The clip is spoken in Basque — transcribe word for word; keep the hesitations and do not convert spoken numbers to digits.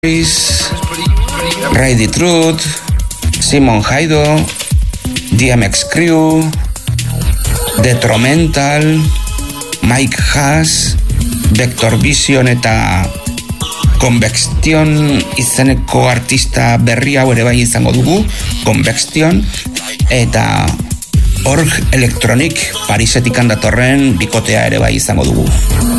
Ray Truth, Simon Haido, D M X Crew, Detromental, Mike Haas, Vector Vision eta Convection izeneko artista berri hau ere bai izango dugu, Convection, eta Org Electronic Parisetik datorren bikotea ere bai izango dugu.